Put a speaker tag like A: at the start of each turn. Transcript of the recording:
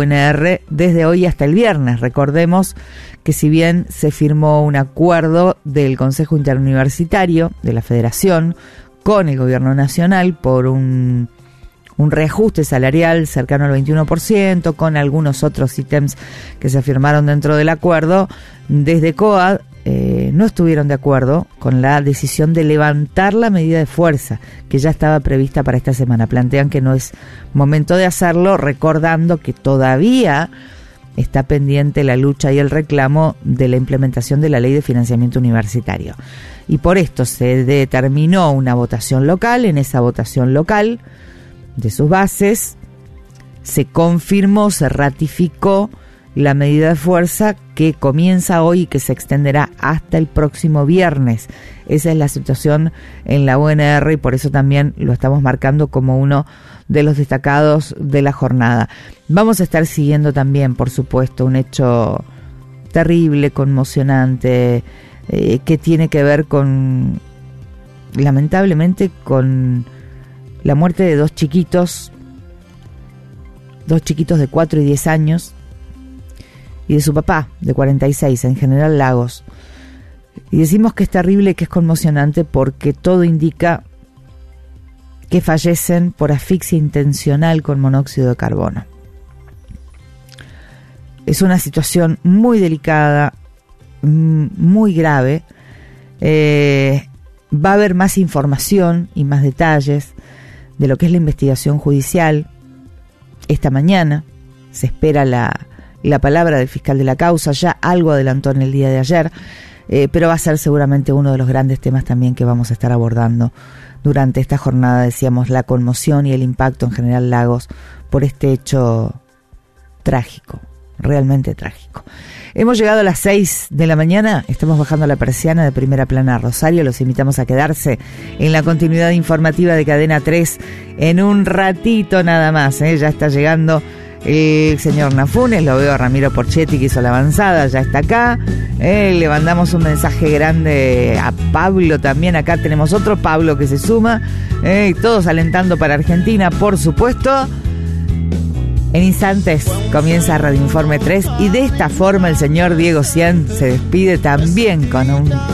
A: UNR desde hoy hasta el viernes. Recordemos que si bien se firmó un acuerdo del Consejo Interuniversitario de la Federación con el Gobierno Nacional por un reajuste salarial cercano al 21%, con algunos otros ítems que se firmaron dentro del acuerdo, desde COAD no estuvieron de acuerdo con la decisión de levantar la medida de fuerza que ya estaba prevista para esta semana. Plantean que no es momento de hacerlo, recordando que todavía está pendiente la lucha y el reclamo de la implementación de la Ley de Financiamiento Universitario. Y por esto se determinó una votación local. En esa votación local, de sus bases, se confirmó, se ratificó la medida de fuerza que comienza hoy y que se extenderá hasta el próximo viernes. Esa es la situación en la UNR y por eso también lo estamos marcando como uno de los destacados de la jornada. Vamos a estar siguiendo también, por supuesto, un hecho terrible, conmocionante, que tiene que ver con, lamentablemente, con la muerte de dos chiquitos de 4 y 10 años, y de su papá, de 46, en General Lagos. Y decimos que es terrible y que es conmocionante porque todo indica que fallecen por asfixia intencional con monóxido de carbono. Es una situación muy delicada, muy grave. Va a haber más información y más detalles de lo que es la investigación judicial. Esta mañana se espera la palabra del fiscal de la causa, ya algo adelantó en el día de ayer, pero va a ser seguramente uno de los grandes temas también que vamos a estar abordando durante esta jornada. Decíamos, la conmoción y el impacto en General Lagos por este hecho trágico, realmente trágico. Hemos llegado a las 6 de la mañana, estamos bajando la persiana de Primera Plana Rosario. Los invitamos a quedarse en la continuidad informativa de Cadena 3 en un ratito nada más, ya está llegando el señor Nafunes, lo veo a Ramiro Porchetti que hizo la avanzada, ya está acá. Le mandamos un mensaje grande a Pablo también, acá tenemos otro Pablo que se suma, todos alentando para Argentina, por supuesto. En instantes comienza Radio Informe 3 y de esta forma el señor Diego Cien se despide también con un